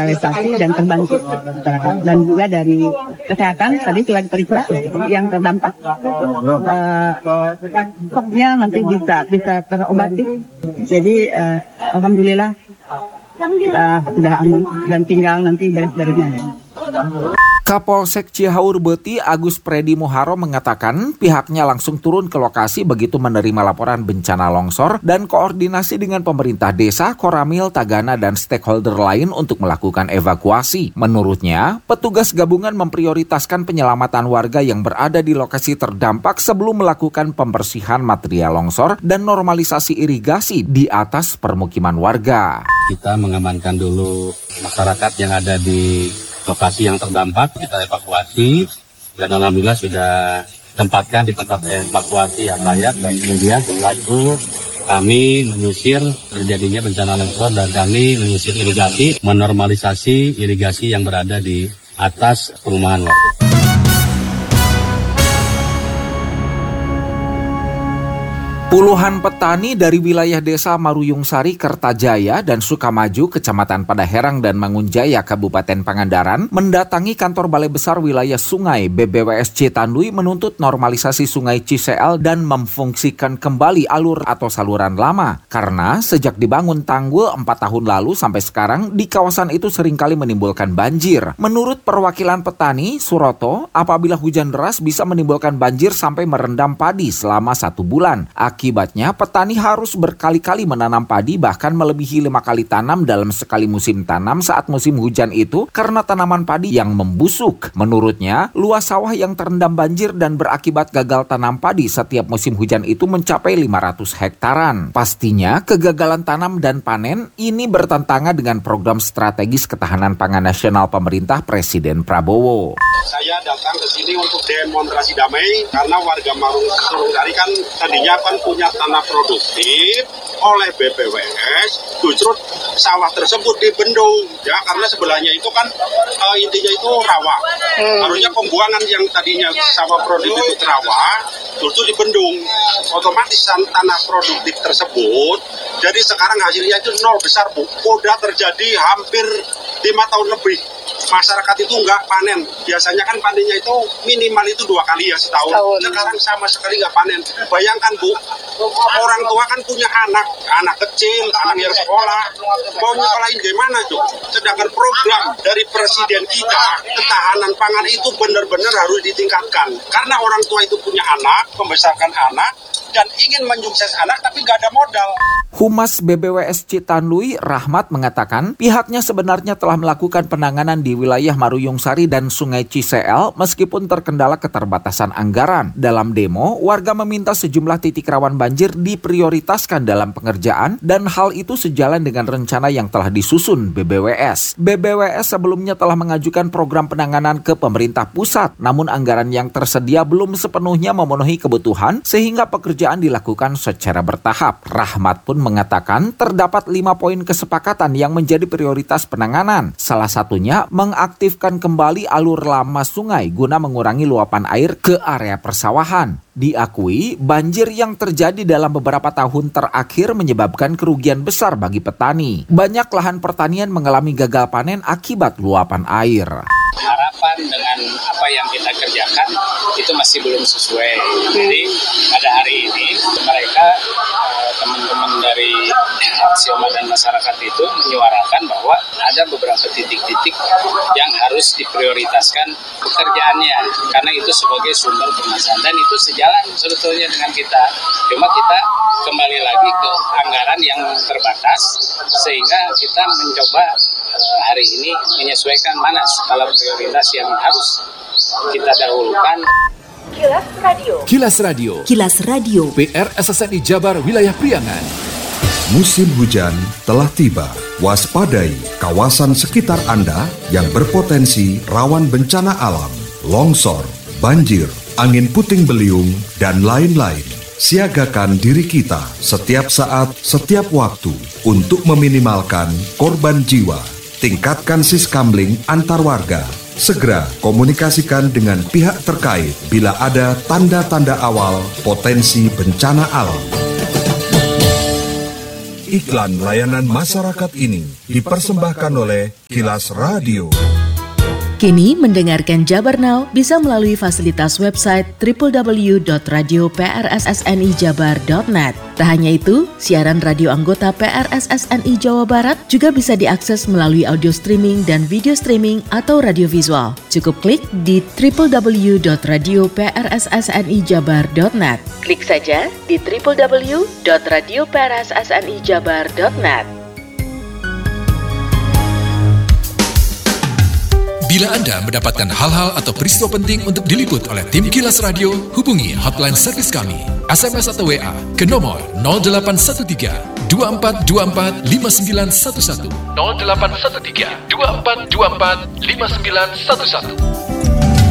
terrealisasi dan terbantu. Dan juga dari kesehatan tadi sudah diperiksa yang terdampak, stoknya nanti bisa terobati. Jadi alhamdulillah kita sudah aman dan tinggal nanti beres-beresnya. Kapolsek Cihaur Beuti Agus Predi Muharo mengatakan pihaknya langsung turun ke lokasi begitu menerima laporan bencana longsor dan koordinasi dengan pemerintah desa, Koramil, Tagana, dan stakeholder lain untuk melakukan evakuasi. Menurutnya, petugas gabungan memprioritaskan penyelamatan warga yang berada di lokasi terdampak sebelum melakukan pembersihan material longsor dan normalisasi irigasi di atas permukiman warga. Kita mengamankan dulu masyarakat yang ada di lokasi yang terdampak, kita evakuasi dan alhamdulillah sudah tempatkan di tempat evakuasi yang layak, dan kemudian selanjutnya kami menyisir terjadinya bencana longsor dan kami menyisir irigasi, menormalisasi irigasi yang berada di atas perumahan warga. Puluhan petani dari wilayah desa Maruyung Sari, Kertajaya, dan Sukamaju, Kecamatan Padaherang dan Mangunjaya, Kabupaten Pangandaran, mendatangi kantor Balai Besar Wilayah Sungai BBWS Citandui menuntut normalisasi Sungai Ciseal dan memfungsikan kembali alur atau saluran lama. Karena sejak dibangun tanggul 4 tahun lalu sampai sekarang, di kawasan itu seringkali menimbulkan banjir. Menurut perwakilan petani, Suroto, apabila hujan deras bisa menimbulkan banjir sampai merendam padi selama 1 bulan. Akibatnya, petani harus berkali-kali menanam padi, bahkan melebihi 5 kali tanam dalam sekali musim tanam saat musim hujan itu karena tanaman padi yang membusuk. Menurutnya, luas sawah yang terendam banjir dan berakibat gagal tanam padi setiap musim hujan itu mencapai 500 hektaran. Pastinya, kegagalan tanam dan panen ini bertentangan dengan program strategis ketahanan pangan nasional pemerintah Presiden Prabowo. Saya datang ke sini untuk demonstrasi damai karena warga Maruyung Sari kan tadinya punya tanah produktif oleh BPWS, justru sawah tersebut dibendung ya, karena sebelahnya itu kan intinya itu rawa. Harusnya pembuangan yang tadinya sawah produktif itu rawa justru dibendung. Otomatis tanah produktif tersebut jadi sekarang hasilnya itu nol besar, Bu. Udah terjadi hampir 5 tahun lebih. Masyarakat itu nggak panen. Biasanya kan panennya itu minimal itu 2 kali ya setahun. Sekarang sama sekali nggak panen. Bayangkan, Bu, orang tua kan punya anak kecil, anak yang sekolah. Mau nyekolahin gimana, tuh? Sedangkan program dari presiden kita, ketahanan pangan itu benar-benar harus ditingkatkan. Karena orang tua itu punya anak, membesarkan anak, dan ingin menyukses anak tapi nggak ada modal. Humas BBWS Citandui, Rahmat, mengatakan pihaknya sebenarnya telah melakukan penanganan di wilayah Maruyung Sari dan Sungai Ciseal meskipun terkendala keterbatasan anggaran. Dalam demo, warga meminta sejumlah titik rawan banjir diprioritaskan dalam pengerjaan dan hal itu sejalan dengan rencana yang telah disusun BBWS. BBWS sebelumnya telah mengajukan program penanganan ke pemerintah pusat, namun anggaran yang tersedia belum sepenuhnya memenuhi kebutuhan sehingga pekerjaan dilakukan secara bertahap. Rahmat pun mengatakan terdapat 5 poin kesepakatan yang menjadi prioritas penanganan. Salah satunya mengaktifkan kembali alur lama sungai guna mengurangi luapan air ke area persawahan. Diakui, banjir yang terjadi dalam beberapa tahun terakhir menyebabkan kerugian besar bagi petani. Banyak lahan pertanian mengalami gagal panen akibat luapan air. Harapan dengan apa yang kita kerjakan itu masih belum sesuai. Jadi pada hari ini mereka teman-teman dari Aksioma dan masyarakat itu menyuarakan bahwa ada beberapa titik-titik yang harus diprioritaskan pekerjaannya karena itu sebagai sumber permasalahan dan itu sejalan sebetulnya dengan kita. Cuma kita kembali lagi ke anggaran yang terbatas sehingga kita mencoba hari ini menyesuaikan mana skala prioritas yang harus kita dahulukan. Kilas Radio. Kilas Radio. Kilas Radio. PR SSNI Jabar Wilayah Priangan. Musim hujan telah tiba. Waspadai kawasan sekitar Anda yang berpotensi rawan bencana alam, longsor, banjir, angin puting beliung, dan lain-lain. Siagakan diri kita setiap saat, setiap waktu untuk meminimalkan korban jiwa. Tingkatkan siskamling antar warga. Segera komunikasikan dengan pihak terkait bila ada tanda-tanda awal potensi bencana alam. Iklan layanan masyarakat ini dipersembahkan oleh Kilas Radio. Kini mendengarkan Jabar Now bisa melalui fasilitas website www.radioprssnijabar.net. Tak hanya itu, siaran radio anggota PRSSNI Jawa Barat juga bisa diakses melalui audio streaming dan video streaming atau radio visual. Cukup klik di www.radioprssnijabar.net. Klik saja di www.radioprssnijabar.net. Bila Anda mendapatkan hal-hal atau peristiwa penting untuk diliput oleh tim Kilas Radio, hubungi hotline servis kami, SMS atau WA ke nomor 0813 2424 5911 0813 2424 5911.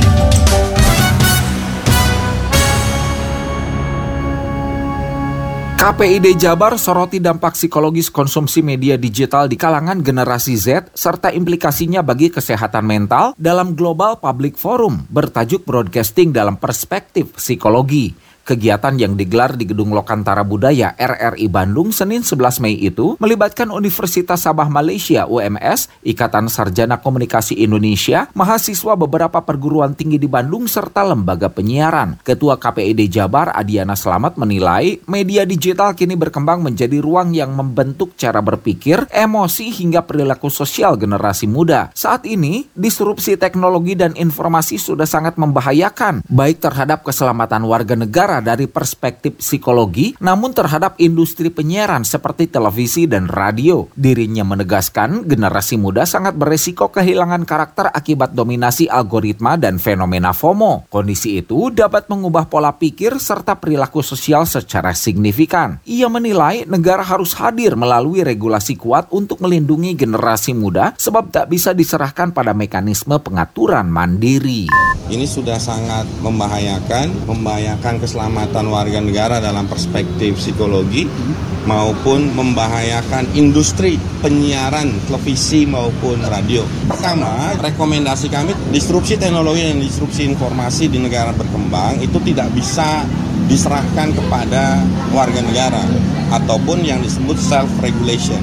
KPID Jabar soroti dampak psikologis konsumsi media digital di kalangan generasi Z serta implikasinya bagi kesehatan mental dalam Global Public Forum bertajuk Broadcasting dalam Perspektif Psikologi. Kegiatan yang digelar di Gedung Lokantara Budaya RRI Bandung Senin 11 Mei itu melibatkan Universitas Sabah Malaysia UMS, Ikatan Sarjana Komunikasi Indonesia, mahasiswa beberapa perguruan tinggi di Bandung serta lembaga penyiaran. Ketua KPID Jabar Adiana Slamet menilai media digital kini berkembang menjadi ruang yang membentuk cara berpikir, emosi hingga perilaku sosial generasi muda. Saat ini, disrupsi teknologi dan informasi sudah sangat membahayakan, baik terhadap keselamatan warga negara dari perspektif psikologi, namun terhadap industri penyiaran seperti televisi dan radio. Dirinya menegaskan generasi muda sangat beresiko kehilangan karakter akibat dominasi algoritma dan fenomena FOMO. Kondisi itu dapat mengubah pola pikir serta perilaku sosial secara signifikan. Ia menilai negara harus hadir melalui regulasi kuat untuk melindungi generasi muda sebab tak bisa diserahkan pada mekanisme pengaturan mandiri. Ini sudah sangat membahayakan keselamatan warga negara dalam perspektif psikologi maupun membahayakan industri penyiaran televisi maupun radio. Pertama, rekomendasi kami disrupsi teknologi dan disrupsi informasi di negara berkembang itu tidak bisa diserahkan kepada warga negara ataupun yang disebut self-regulation.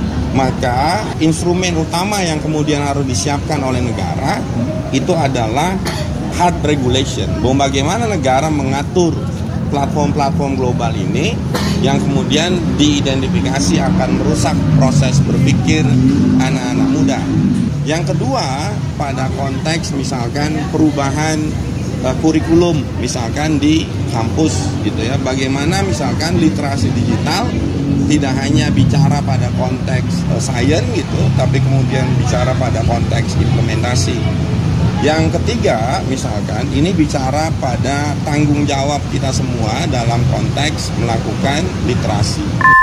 Maka instrumen utama yang kemudian harus disiapkan oleh negara itu adalah hard regulation. Bagaimana negara mengatur platform-platform global ini yang kemudian diidentifikasi akan merusak proses berpikir anak-anak muda. Yang kedua, pada konteks misalkan perubahan kurikulum misalkan di kampus gitu ya. Bagaimana misalkan literasi digital tidak hanya bicara pada konteks sains gitu, tapi kemudian bicara pada konteks implementasi. Yang ketiga, misalkan ini bicara pada tanggung jawab kita semua dalam konteks melakukan literasi.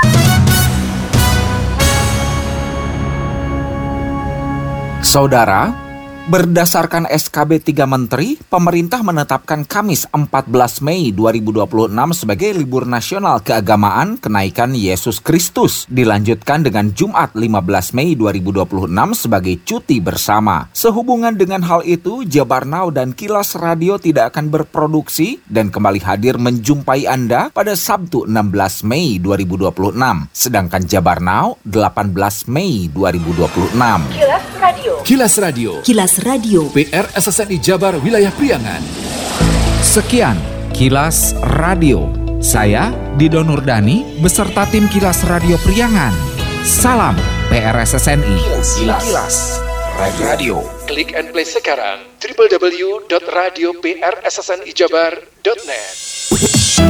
Saudara, berdasarkan SKB 3 Menteri, pemerintah menetapkan Kamis 14 Mei 2026 sebagai libur nasional keagamaan kenaikan Yesus Kristus. Dilanjutkan dengan Jumat 15 Mei 2026 sebagai cuti bersama. Sehubungan dengan hal itu, Jabar Now dan Kilas Radio tidak akan berproduksi dan kembali hadir menjumpai Anda pada Sabtu 16 Mei 2026. Sedangkan Jabar Now 18 Mei 2026. Kilas Radio. Kilas Radio. Kilas Radio. PRSSNI Jabar Wilayah Priangan. Sekian Kilas Radio. Saya Dido Nurdani beserta tim Kilas Radio Priangan. Salam PRSSNI. Kilas Radio. Klik and play sekarang www.radioprssnijabar.net.